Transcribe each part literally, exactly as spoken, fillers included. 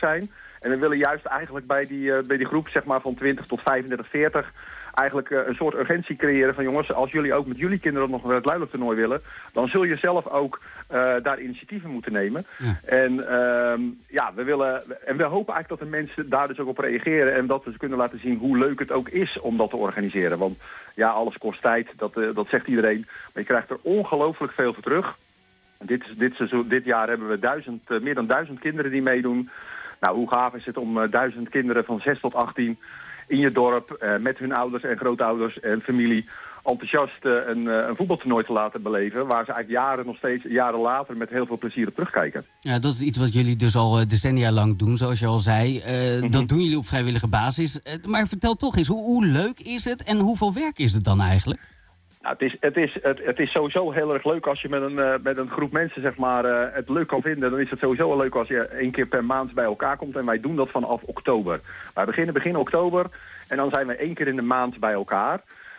zijn. En we willen juist eigenlijk bij die, uh, bij die groep zeg maar van twintig tot vijfendertig, veertig... eigenlijk uh, een soort urgentie creëren van jongens, als jullie ook met jullie kinderen nog naar het luiluchttoernooi willen, dan zul je zelf ook uh, daar initiatieven moeten nemen. Ja. En uh, ja, we willen en we hopen eigenlijk dat de mensen daar dus ook op reageren en dat we ze kunnen laten zien hoe leuk het ook is om dat te organiseren. Want ja, alles kost tijd, dat, uh, dat zegt iedereen, maar je krijgt er ongelooflijk veel voor terug. Dit, dit, seizoen, dit jaar hebben we duizend, uh, meer dan duizend kinderen die meedoen. Nou, hoe gaaf is het om uh, duizend kinderen van zes tot achttien in je dorp, uh, met hun ouders en grootouders en familie, enthousiast uh, een, uh, een voetbaltoernooi te laten beleven, waar ze eigenlijk jaren nog steeds, jaren later, met heel veel plezier op terugkijken. Ja, dat is iets wat jullie dus al uh, decennia lang doen, zoals je al zei. Uh, mm-hmm. Dat doen jullie op vrijwillige basis. Uh, maar vertel toch eens, hoe, hoe leuk is het en hoeveel werk is het dan eigenlijk? Nou, het, is, het, is, het, het is sowieso heel erg leuk als je met een, uh, met een groep mensen zeg maar, uh, het leuk kan vinden. Dan is het sowieso wel leuk als je één keer per maand bij elkaar komt. En wij doen dat vanaf oktober. Wij beginnen begin oktober en dan zijn we één keer in de maand bij elkaar.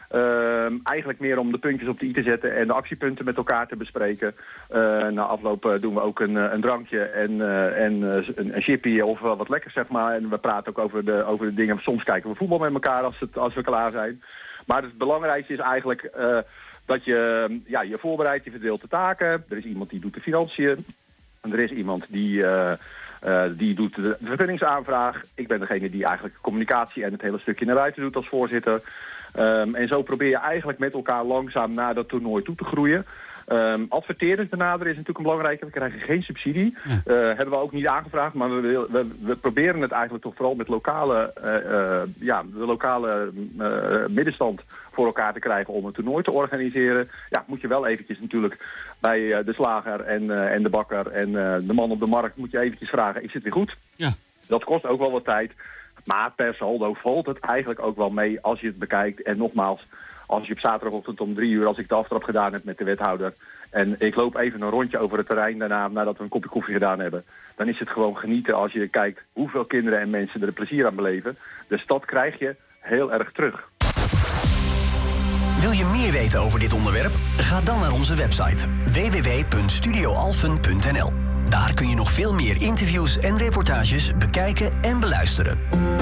Uh, eigenlijk meer om de puntjes op de i te zetten en de actiepunten met elkaar te bespreken. Uh, na afloop uh, doen we ook een, een drankje en, uh, en uh, een, een chippy of uh, wat lekkers, zeg maar. En we praten ook over de, over de dingen. Soms kijken we voetbal met elkaar als, het, als we klaar zijn. Maar het belangrijkste is eigenlijk uh, dat je ja, je voorbereidt, je verdeelt de taken. Er is iemand die doet de financiën. En er is iemand die, uh, uh, die doet de vergunningsaanvraag. Ik ben degene die eigenlijk communicatie en het hele stukje naar buiten doet als voorzitter. Um, en zo probeer je eigenlijk met elkaar langzaam naar dat toernooi toe te groeien. Um, adverteerders benaderen is natuurlijk een belangrijke. We krijgen geen subsidie. Ja. Uh, hebben we ook niet aangevraagd. Maar we, we, we proberen het eigenlijk toch vooral met lokale, uh, uh, ja, de lokale uh, middenstand voor elkaar te krijgen om een toernooi te organiseren. Ja, moet je wel eventjes natuurlijk bij uh, de slager en, uh, en de bakker en uh, de man op de markt moet je eventjes vragen, is het weer goed? Ja. Dat kost ook wel wat tijd. Maar per saldo valt het eigenlijk ook wel mee als je het bekijkt. En nogmaals, als je op zaterdagochtend om drie uur, als ik de aftrap gedaan heb met de wethouder, en ik loop even een rondje over het terrein daarna, nadat we een kopje koffie gedaan hebben, dan is het gewoon genieten als je kijkt hoeveel kinderen en mensen er plezier aan beleven. Dus dat krijg je heel erg terug. Wil je meer weten over dit onderwerp? Ga dan naar onze website w w w punt studio alphen punt n l. Daar kun je nog veel meer interviews en reportages bekijken en beluisteren.